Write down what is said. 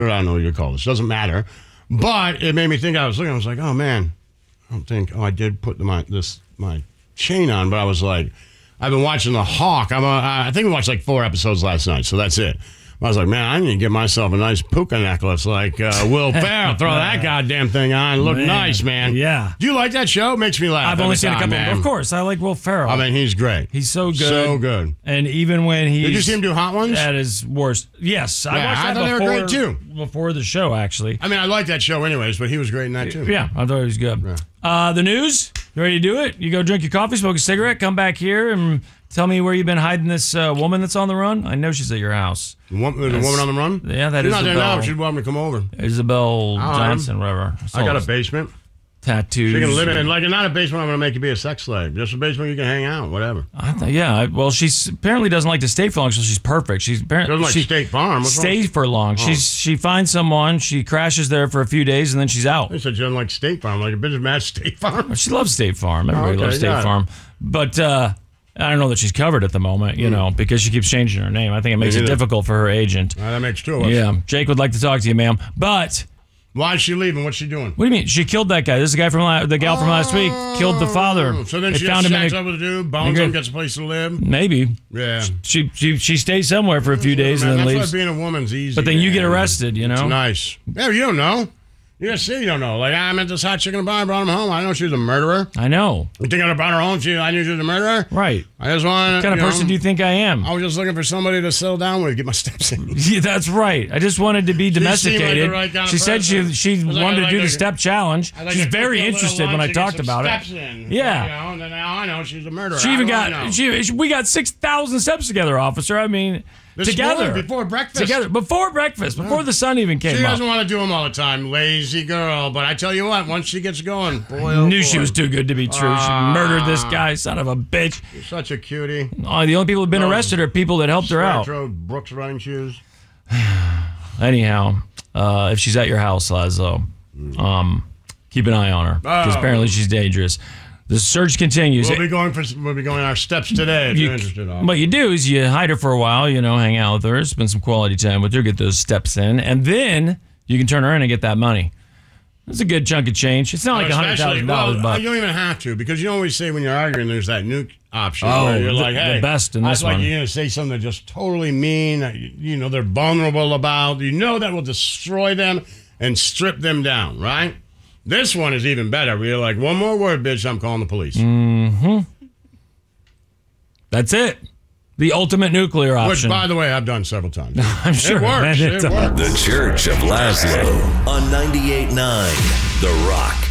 I don't know what you call this. Doesn't matter. But it made me think. I was like, oh man, I did put my chain on, but I was like, I've been watching The Hawk. I think we watched like 4 episodes last night, so that's it. I was like, man, I need to get myself a nice puka necklace like Will Ferrell. Throw that goddamn thing on. Look nice, man. Yeah. Do you like that show? It makes me laugh. I've only seen a couple. Of course, I like Will Ferrell. I mean, he's great. He's so good. So good. And even when he's... Did you see him do Hot Ones? At his worst. Yes. I watched that thought they were great, too. Before the show, actually. I mean, I like that show anyways, but he was great in that, too. Yeah, I thought he was good. Yeah. The news? You ready to do it? You go drink your coffee, smoke a cigarette, come back here, and tell me where you've been hiding this woman that's on the run. I know she's at your house. The woman on the run? Yeah, that is Isabel. She's not there now. She'd want me to come over. Isabel Johnson, whatever. I got a basement. Tattoos. She can live in, like, not a basement I'm going to make you be a sex slave. Just a basement you can hang out, whatever. Well, she apparently doesn't like to stay for long, so she's perfect. She doesn't like State Farm. Stays for long. Oh. She finds someone, she crashes there for a few days, and then she's out. They said she doesn't like State Farm, like a business match State Farm. Well, she loves State Farm. Everybody loves State Farm. But I don't know that she's covered at the moment, because she keeps changing her name. I think it makes it difficult for her agent. That makes 2 of us. Yeah. Jake would like to talk to you, ma'am. But... why is she leaving? What's she doing? What do you mean? She killed that guy. This is the guy from the gal from last week. Killed the father. So then she found him up with a dude. Bones him, gets a place to live. Maybe. Yeah. She stays somewhere for a few days and then leaves. That's why being a woman's easy. But then you get arrested. It's nice. Yeah, you don't know. You don't know. Like, I met this hot chick in a bar, brought him home. I know she was a murderer. I know. You think I brought her home? I knew she was a murderer? Right. I just wanted. What kind of person do you think I am? I was just looking for somebody to settle down with, get my steps in. Yeah, that's right. I just wanted to be domesticated. Like she said she wanted to do the step challenge. She's very interested when I talked about it. Yeah. And now I know she's a murderer. She even got. We got 6,000 steps together, officer. I mean. Together before breakfast. Before the sun even came up. She doesn't want to do them all the time, lazy girl. But I tell you what, once she gets going, boy, I knew she was too good to be true. She murdered this guy, son of a bitch. You're such a cutie. Oh, the only people who've been arrested are people that helped her out. Brooks running shoes. Anyhow, if she's at your house, Lazo, keep an eye on her because apparently she's dangerous. The search continues. We'll be going our steps today if you're interested. What you do is you hide her for a while, hang out with her, spend some quality time with her, get those steps in, and then you can turn her in and get that money. That's a good chunk of change. It's not like $100,000, but you don't even have to because you always say when you're arguing, there's that nuke option. Where you're like, hey, the best in this one. Like you're going to say something that's just totally mean. They're vulnerable about. That will destroy them and strip them down, right? This one is even better. We're like, one more word, bitch, I'm calling the police. Mm-hmm. That's it. The ultimate nuclear option. Which, by the way, I've done several times. I'm sure. It works. It works. The Church of Laszlo on 98.9 The Rock.